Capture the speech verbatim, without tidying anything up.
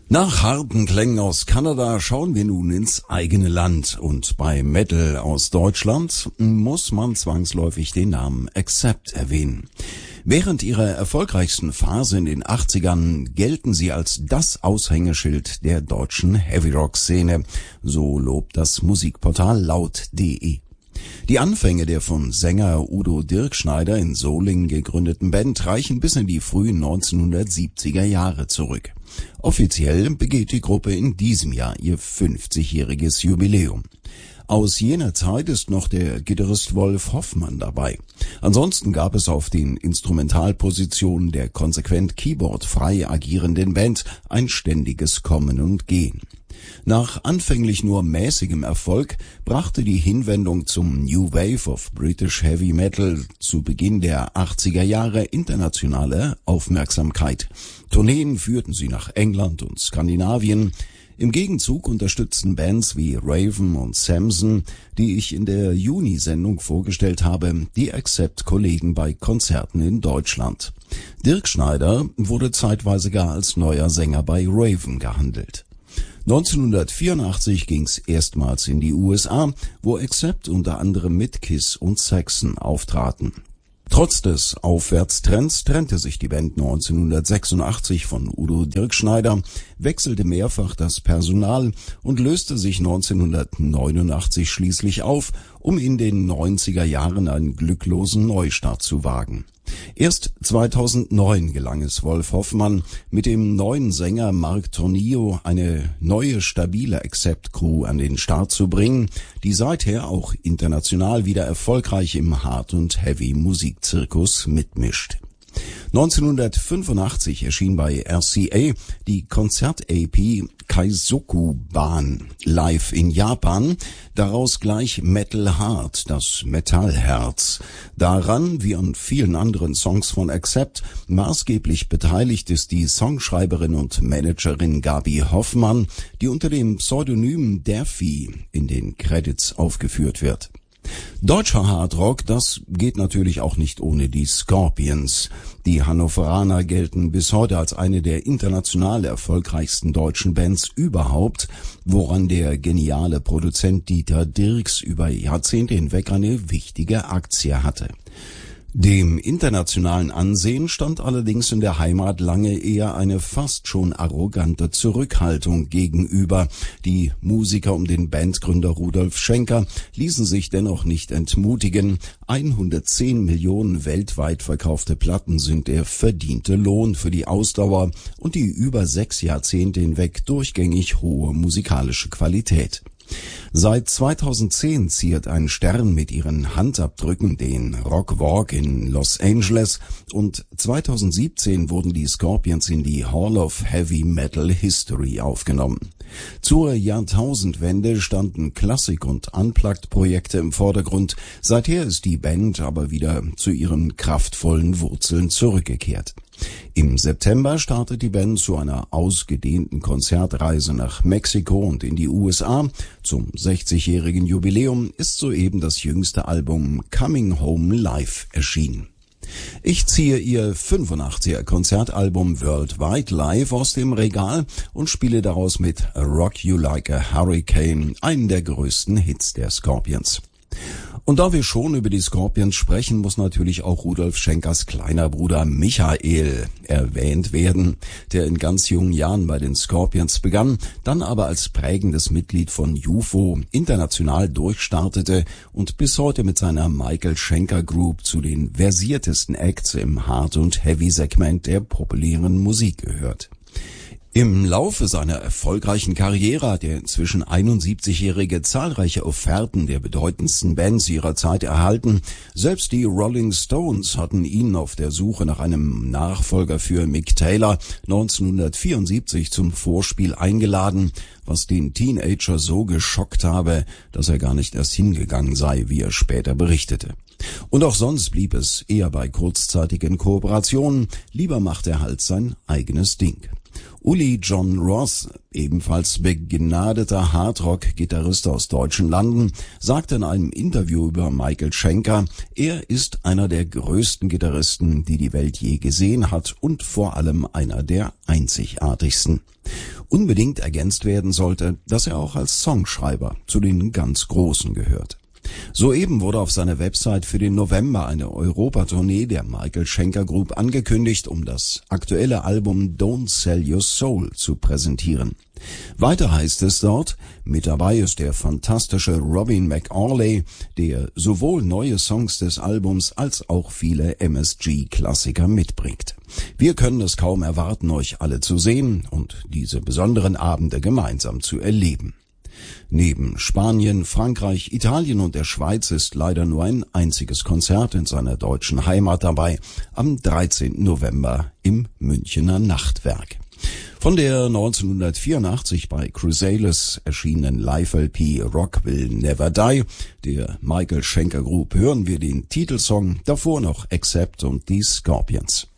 Nach harten Klängen aus Kanada schauen wir nun ins eigene Land und bei Metal aus Deutschland muss man zwangsläufig den Namen Accept erwähnen. Während ihrer erfolgreichsten Phase in den achtzigern gelten sie als das Aushängeschild der deutschen Heavy-Rock-Szene, so lobt das Musikportal laut punkt de. Die Anfänge der von Sänger Udo Dirkschneider in Solingen gegründeten Band reichen bis in die frühen neunzehnhundertsiebziger Jahre zurück. Offiziell begeht die Gruppe in diesem Jahr ihr fünfzigjähriges Jubiläum. Aus jener Zeit ist noch der Gitarrist Wolf Hoffmann dabei. Ansonsten gab es auf den Instrumentalpositionen der konsequent keyboardfrei agierenden Band ein ständiges Kommen und Gehen. Nach anfänglich nur mäßigem Erfolg brachte die Hinwendung zum New Wave of British Heavy Metal zu Beginn der achtziger Jahre internationale Aufmerksamkeit. Tourneen führten sie nach England und Skandinavien. Im Gegenzug unterstützten Bands wie Raven und Samson, die ich in der Juni-Sendung vorgestellt habe, die Accept-Kollegen bei Konzerten in Deutschland. Dirkschneider wurde zeitweise gar als neuer Sänger bei Raven gehandelt. neunzehnhundertvierundachtzig ging's erstmals in die U S A, wo Accept unter anderem mit Kiss und Saxon auftraten. Trotz des Aufwärtstrends trennte sich die Band neunzehnhundertsechsundachtzig von Udo Dirkschneider, wechselte mehrfach das Personal und löste sich neunzehnhundertneunundachtzig schließlich auf, um in den neunziger Jahren einen glücklosen Neustart zu wagen. Erst zweitausendneun gelang es Wolf Hoffmann, mit dem neuen Sänger Mark Tornillo eine neue, stabile Accept-Crew an den Start zu bringen, die seither auch international wieder erfolgreich im Hard- und Heavy-Musikzirkus mitmischt. neunzehnhundertfünfundachtzig erschien bei R C A die Konzert-A P Kaizoku-Ban live in Japan, daraus gleich Metal Heart, das Metallherz. Daran, wie an vielen anderen Songs von Accept, maßgeblich beteiligt ist die Songschreiberin und Managerin Gabi Hoffmann, die unter dem Pseudonym Daffy in den Credits aufgeführt wird. Deutscher Hardrock, das geht natürlich auch nicht ohne die Scorpions. Die Hannoveraner gelten bis heute als eine der international erfolgreichsten deutschen Bands überhaupt, woran der geniale Produzent Dieter Dierks über Jahrzehnte hinweg eine wichtige Aktie hatte. Dem internationalen Ansehen stand allerdings in der Heimat lange eher eine fast schon arrogante Zurückhaltung gegenüber. Die Musiker um den Bandgründer Rudolf Schenker ließen sich dennoch nicht entmutigen. hundertzehn Millionen weltweit verkaufte Platten sind der verdiente Lohn für die Ausdauer und die über sechs Jahrzehnte hinweg durchgängig hohe musikalische Qualität. Seit zweitausendzehn ziert ein Stern mit ihren Handabdrücken den Rock Walk in Los Angeles und zweitausendsiebzehn wurden die Scorpions in die Hall of Heavy Metal History aufgenommen. Zur Jahrtausendwende standen Klassik- und Unplugged-Projekte im Vordergrund. Seither ist die Band aber wieder zu ihren kraftvollen Wurzeln zurückgekehrt. Im September startet die Band zu einer ausgedehnten Konzertreise nach Mexiko und in die U S A. Zum sechzigjährigen Jubiläum ist soeben das jüngste Album Coming Home Live erschienen. Ich ziehe ihr fünfundachtziger Konzertalbum Worldwide Live aus dem Regal und spiele daraus mit Rock You Like a Hurricane, einen der größten Hits der Scorpions. Und da wir schon über die Scorpions sprechen, muss natürlich auch Rudolf Schenkers kleiner Bruder Michael erwähnt werden, der in ganz jungen Jahren bei den Scorpions begann, dann aber als prägendes Mitglied von U F O international durchstartete und bis heute mit seiner Michael Schenker Group zu den versiertesten Acts im Hard- und Heavy-Segment der populären Musik gehört. Im Laufe seiner erfolgreichen Karriere hat der inzwischen einundsiebzigjährige zahlreiche Offerten der bedeutendsten Bands ihrer Zeit erhalten. Selbst die Rolling Stones hatten ihn auf der Suche nach einem Nachfolger für Mick Taylor neunzehnhundertvierundsiebzig zum Vorspiel eingeladen, was den Teenager so geschockt habe, dass er gar nicht erst hingegangen sei, wie er später berichtete. Und auch sonst blieb es eher bei kurzzeitigen Kooperationen, lieber macht er halt sein eigenes Ding. Uli John Ross, ebenfalls begnadeter Hardrock-Gitarrist aus deutschen Landen, sagte in einem Interview über Michael Schenker, er ist einer der größten Gitarristen, die die Welt je gesehen hat und vor allem einer der einzigartigsten. unbedingt ergänzt werden sollte, dass er auch als Songschreiber zu den ganz Großen gehört. Soeben wurde auf seiner Website für den November eine Europatournee der Michael Schenker Group angekündigt, um das aktuelle Album Don't Sell Your Soul zu präsentieren. Weiter heißt es dort, mit dabei ist der fantastische Robin McAuley, der sowohl neue Songs des Albums als auch viele M S G-Klassiker mitbringt. Wir können es kaum erwarten, euch alle zu sehen und diese besonderen Abende gemeinsam zu erleben. Neben Spanien, Frankreich, Italien und der Schweiz ist leider nur ein einziges Konzert in seiner deutschen Heimat dabei, am dreizehnten November im Münchener Nachtwerk. Von der neunzehnhundertvierundachtzig bei Chrysalis erschienenen Live-L P Rock Will Never Die, der Michael Schenker Group, hören wir den Titelsong, davor noch Accept und die Scorpions.